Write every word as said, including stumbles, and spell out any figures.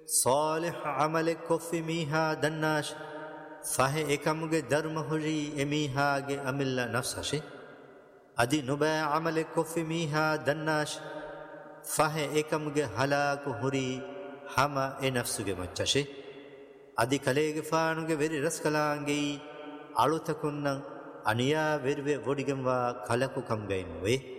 صالح عمل كفي ميها دناش فه اكمگه درم هري اميها گه امل نفسشي ادي نبا عمل كفي ميها دناش فه اكمگه هلاك هري hama e nafsuge maccashe adi kalege faanuge veri raskalaange alutakunnan aniya verve vodigemwa kalaku kamgainwe